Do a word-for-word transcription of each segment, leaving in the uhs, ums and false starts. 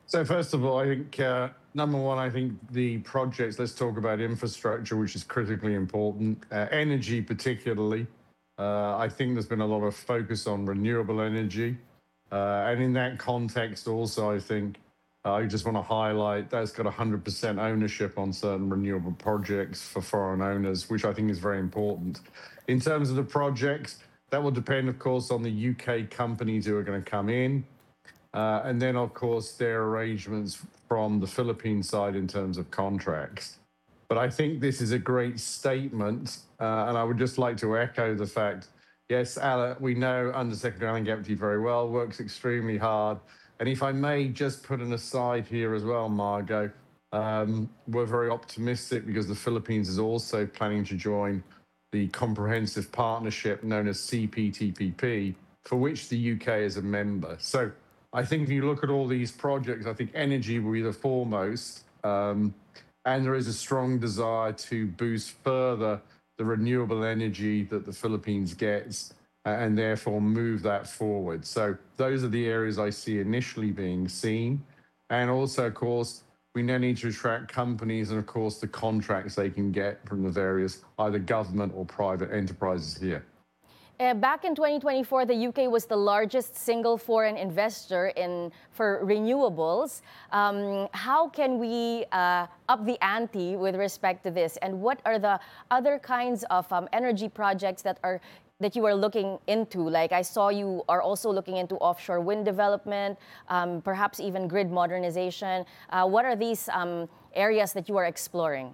So first of all, I think uh, number one, I think the projects. Let's talk about infrastructure, which is critically important. Uh, energy, particularly. Uh, I think there's been a lot of focus on renewable energy, uh, and in that context, also, I think uh, I just want to highlight that's got one hundred percent ownership on certain renewable projects for foreign owners, which I think is very important. In terms of the projects, that will depend, of course, on the U K companies who are going to come in. Uh, and then, of course, there are arrangements from the Philippine side in terms of contracts. But I think this is a great statement, uh, and I would just like to echo the fact, yes, Alan, we know Undersecretary Alan Gepty very well, works extremely hard. And if I may just put an aside here as well, Margot, um, we're very optimistic because the Philippines is also planning to join the comprehensive partnership known as C P T P P, for which the U K is a member. So I think if you look at all these projects, I think energy will be the foremost. Um, and there is a strong desire to boost further the renewable energy that the Philippines gets and therefore move that forward. So those are the areas I see initially being seen. And also, of course, we now need to attract companies and, of course, the contracts they can get from the various either government or private enterprises here. Uh, back in twenty twenty-four, the U K was the largest single foreign investor in for renewables. Um, how can we uh, up the ante with respect to this? And what are the other kinds of um, energy projects that are that you are looking into? Like I saw you are also looking into offshore wind development, um, perhaps even grid modernization. Uh, what are these um, areas that you are exploring?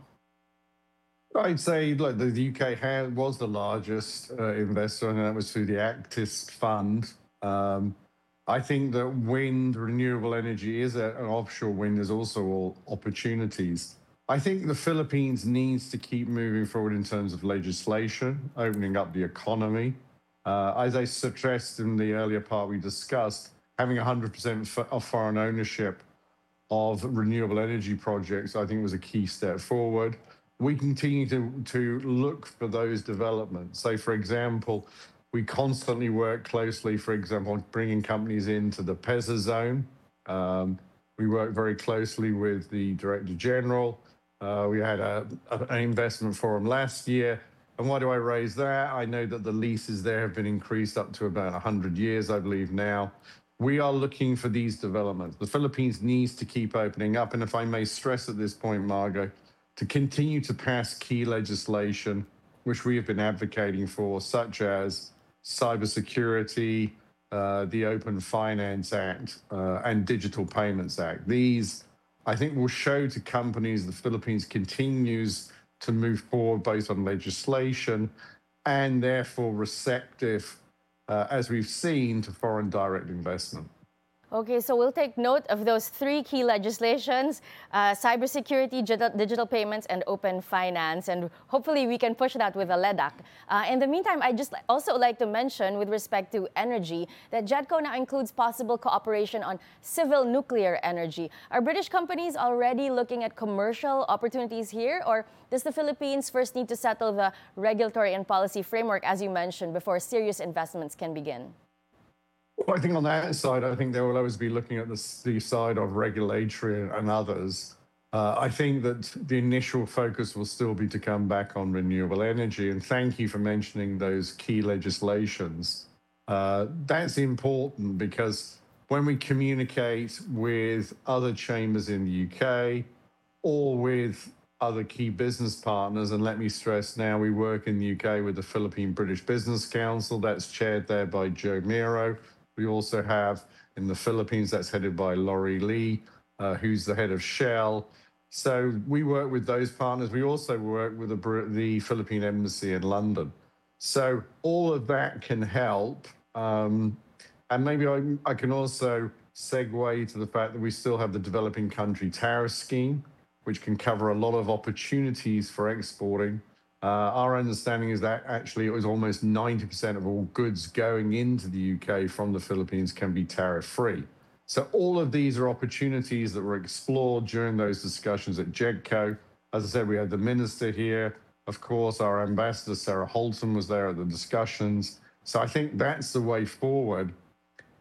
I'd say, look, the U K had, was the largest uh, investor, and that was through the Actis Fund. Um, I think that wind, renewable energy is a, an offshore wind is also all opportunities. I think the Philippines needs to keep moving forward in terms of legislation, opening up the economy. Uh, as I stressed in the earlier part we discussed, having one hundred percent of foreign ownership of renewable energy projects, I think was a key step forward. We continue to, to look for those developments. So, for example, we constantly work closely, for example, bringing companies into the PEZA zone. Um, we work very closely with the Director General. Uh, we had a, a, an investment forum last year. And why do I raise that? I know that the leases there have been increased up to about one hundred years, I believe now. We are looking for these developments. The Philippines needs to keep opening up. And if I may stress at this point, Margot, to continue to pass key legislation, which we have been advocating for, such as cybersecurity, uh, the Open Finance Act, uh, and Digital Payments Act. These, I think, will show to companies the Philippines continues to move forward based on legislation and therefore receptive, uh, as we've seen, to foreign direct investment. Okay, so we'll take note of those three key legislations, uh, cybersecurity, digital payments, and open finance. And hopefully we can push that with a LEDAC. Uh, in the meantime, I'd just also like to mention with respect to energy that JETCO now includes possible cooperation on civil nuclear energy. Are British companies already looking at commercial opportunities here? Or does the Philippines first need to settle the regulatory and policy framework, as you mentioned, before serious investments can begin? Well, I think on that side, I think they will always be looking at the, the side of regulatory and others. Uh, I think that the initial focus will still be to come back on renewable energy. And thank you for mentioning those key legislations. Uh, that's important because when we communicate with other chambers in the U K or with other key business partners, and let me stress now, we work in the U K with the Philippine British Business Council, that's chaired there by Joe Miro. We also have in the Philippines, that's headed by Laurie Lee, uh, who's the head of Shell. So we work with those partners. We also work with the, the Philippine Embassy in London. So all of that can help. Um, and maybe I, I can also segue to the fact that we still have the Developing Country Tariff Scheme, which can cover a lot of opportunities for exporting. Uh, our understanding is that actually it was almost ninety percent of all goods going into the U K from the Philippines can be tariff-free. So all of these are opportunities that were explored during those discussions at JETCO. As I said, we had the minister here. Of course, our ambassador, Sarah Holton, was there at the discussions. So I think that's the way forward.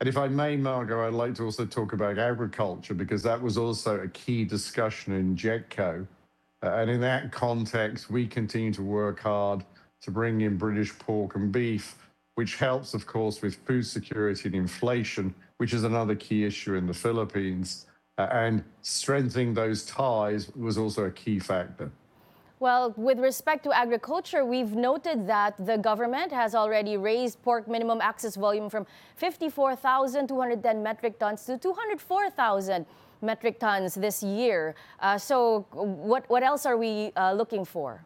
And if I may, Margot, I'd like to also talk about agriculture because that was also a key discussion in JETCO. Uh, and in that context, we continue to work hard to bring in British pork and beef, which helps, of course, with food security and inflation, which is another key issue in the Philippines. Uh, and strengthening those ties was also a key factor. Well, with respect to agriculture, we've noted that the government has already raised pork minimum access volume from fifty-four thousand two hundred ten metric tons to two hundred four thousand metric tons this year. Uh, so what, what else are we uh, looking for?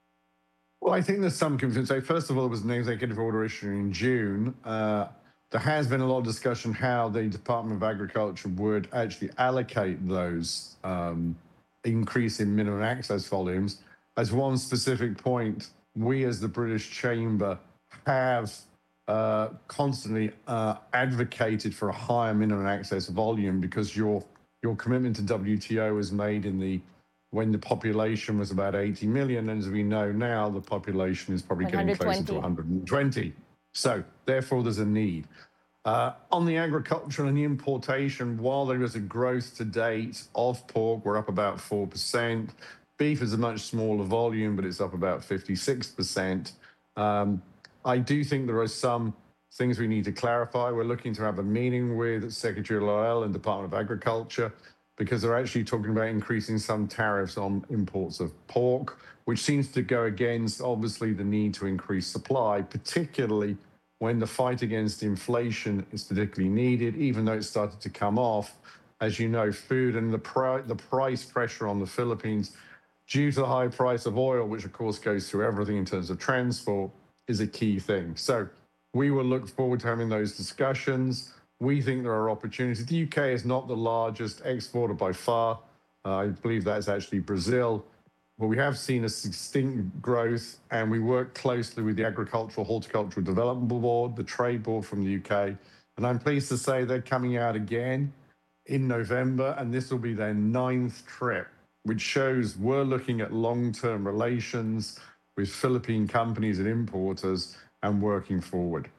Well, I think there's some confusion. So first of all, there was an executive order issued in June. Uh, there has been a lot of discussion how the Department of Agriculture would actually allocate those um, increase in minimum access volumes. As one specific point, we as the British Chamber have uh, constantly uh, advocated for a higher minimum access volume because your your commitment to W T O was made in the when the population was about eighty million, and as we know now, the population is probably getting closer to one hundred twenty. So therefore, there's a need. Uh, on the agriculture and the importation, while there is a growth to date of pork, we're up about four percent. Beef is a much smaller volume, but it's up about fifty-six percent. Um, I do think there are some things we need to clarify. We're looking to have a meeting with Secretary Laurel and Department of Agriculture because they're actually talking about increasing some tariffs on imports of pork, which seems to go against, obviously, the need to increase supply, particularly when the fight against inflation is particularly needed, even though it started to come off. As you know, food and the, pri the price pressure on the Philippines due to the high price of oil, which of course goes through everything in terms of transport, is a key thing. So we will look forward to having those discussions. We think there are opportunities. The U K is not the largest exporter by far. Uh, I believe that's actually Brazil. But we have seen a distinct growth, and we work closely with the Agricultural Horticultural Development Board, the Trade Board from the U K. And I'm pleased to say they're coming out again in November, and this will be their ninth trip, which shows we're looking at long-term relations with Philippine companies and importers and working forward.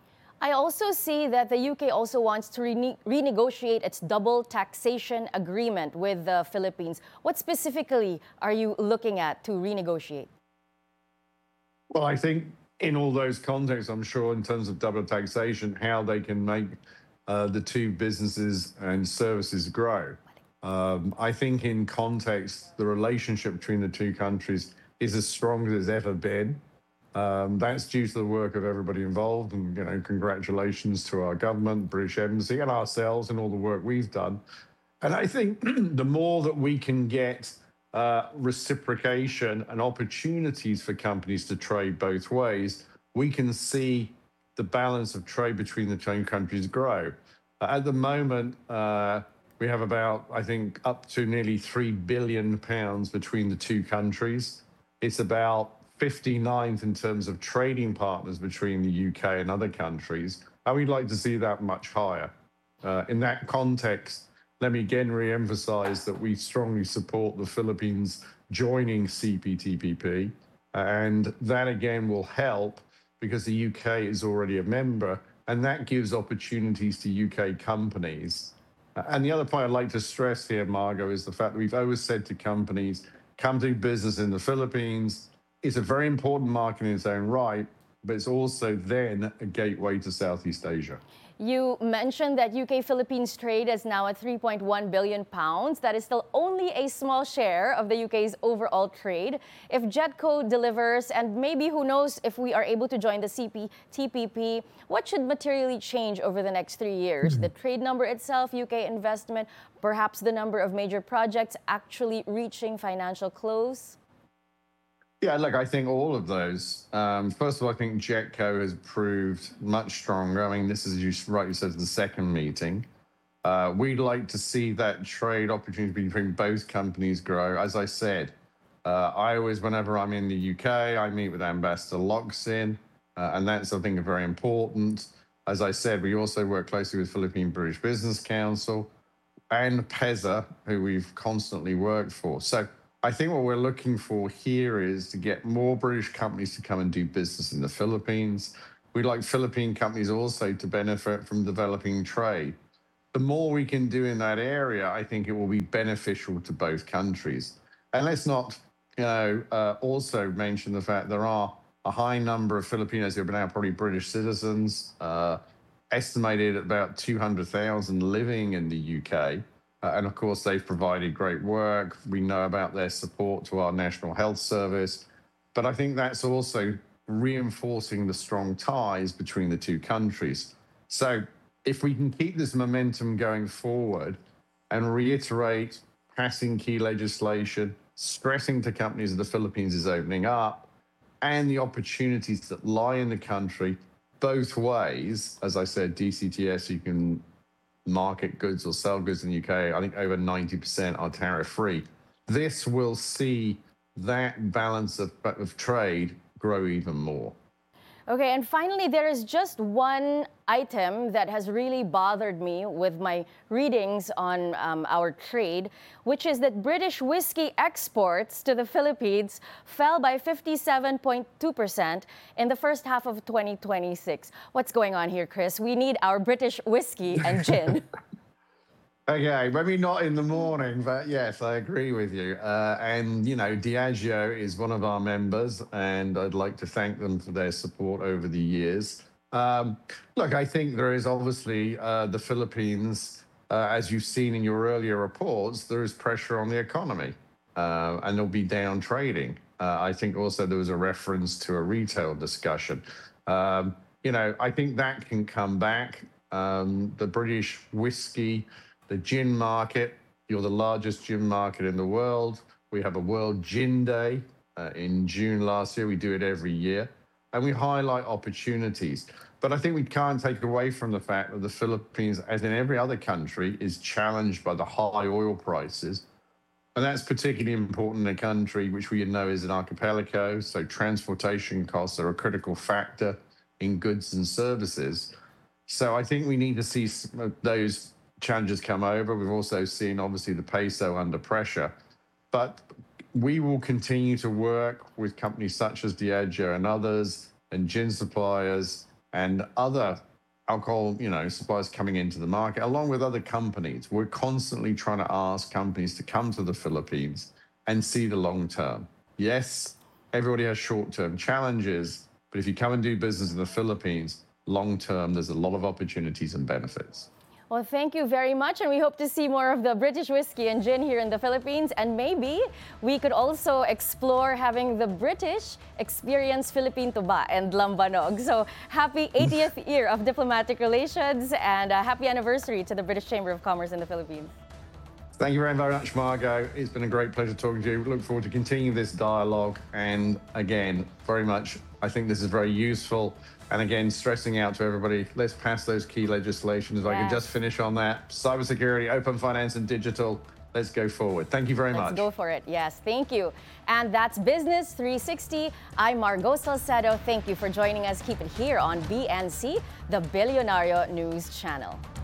I also see that the U K also wants to rene renegotiate its double taxation agreement with the Philippines. What specifically are you looking at to renegotiate? Well, I think in all those contexts, I'm sure in terms of double taxation, how they can make uh, the two businesses and services grow. Um, I think in context, the relationship between the two countries is as strong as it's ever been. Um, that's due to the work of everybody involved, and you know, congratulations to our government, British Embassy, and ourselves, and all the work we've done. And I think the more that we can get uh, reciprocation and opportunities for companies to trade both ways, we can see the balance of trade between the two countries grow. Uh, at the moment, uh, we have about, I think, up to nearly three billion pounds between the two countries. It's about fifty-ninth in terms of trading partners between the U K and other countries. And we'd like to see that much higher. Uh, in that context, let me again re-emphasize that we strongly support the Philippines joining C P T P P. And that again will help because the U K is already a member, and that gives opportunities to U K companies. And the other point I'd like to stress here, Margot, is the fact that we've always said to companies, come do business in the Philippines. It's a very important market in its own right, but it's also then a gateway to Southeast Asia. You mentioned that U K-Philippines trade is now at three point one billion pounds. That is still only a small share of the U K's overall trade. If JETCO delivers, and maybe who knows if we are able to join the C P T P P, what should materially change over the next three years? The trade number itself, U K investment, perhaps the number of major projects actually reaching financial close? Yeah, look, I think all of those. Um, first of all, I think JETCO has proved much stronger. I mean, this is, as you rightly said, the second meeting. Uh, we'd like to see that trade opportunity between both companies grow. As I said, uh, I always, whenever I'm in the U K, I meet with Ambassador Locsin, uh, and that's, I think, very important. As I said, we also work closely with Philippine British Business Council and PEZA, who we've constantly worked for. So I think what we're looking for here is to get more British companies to come and do business in the Philippines. we'd like Philippine companies also to benefit from developing trade. The more we can do in that area, I think it will be beneficial to both countries. And let's not, you know, uh, also mention the fact there are a high number of Filipinos who are now probably British citizens, uh, estimated at about two hundred thousand living in the U K. Uh, and of course, they've provided great work. We know about their support to our National Health Service. But I think that's also reinforcing the strong ties between the two countries. So if we can keep this momentum going forward and reiterate passing key legislation, stressing to companies that the Philippines is opening up, and the opportunities that lie in the country both ways, as I said, D C T S, you can market goods or sell goods in the U K. I think over ninety percent are tariff-free. This will see that balance of, of trade grow even more. Okay, and finally, there is just one item that has really bothered me with my readings on um, our trade, which is that British whiskey exports to the Philippines fell by fifty-seven point two percent in the first half of twenty twenty-six. What's going on here, Chris? We need our British whiskey and gin. Okay, maybe not in the morning, but yes, I agree with you. Uh, and, you know, Diageo is one of our members, and I'd like to thank them for their support over the years. Um, look, I think there is obviously uh, the Philippines, uh, as you've seen in your earlier reports, there is pressure on the economy, uh, and there'll be down trading. Uh, I think also there was a reference to a retail discussion. Um, you know, I think that can come back. Um, the British whiskey, the gin market, you're the largest gin market in the world. We have a World Gin Day uh, in June last year. We do it every year. And we highlight opportunities. But I think we can't take away from the fact that the Philippines, as in every other country, is challenged by the high oil prices. And that's particularly important in a country which we know is an archipelago. So transportation costs are a critical factor in goods and services. So I think we need to see those challenges come over. We've also seen, obviously, the peso under pressure. But we will continue to work with companies such as Diageo and others, and gin suppliers and other alcohol, you know, suppliers coming into the market, along with other companies. We're constantly trying to ask companies to come to the Philippines and see the long term. Yes, everybody has short-term challenges, but if you come and do business in the Philippines, long term, there's a lot of opportunities and benefits. Well, thank you very much, and we hope to see more of the British whiskey and gin here in the Philippines, and maybe we could also explore having the British experience Philippine Tuba and Lambanog. So happy eightieth year of diplomatic relations, and a happy anniversary to the British Chamber of Commerce in the Philippines. Thank you very much, Margot. It's been a great pleasure talking to you. We look forward to continuing this dialogue, and again, very much, I think this is very useful. And again, stressing out to everybody, let's pass those key legislations. If yes. I could just finish on that. Cybersecurity, open finance, and digital. Let's go forward. Thank you very let's much. Let's go for it. Yes, thank you. And that's Business three sixty. I'm Margot Salcedo. Thank you for joining us. Keep it here on B N C, the Billionario News Channel.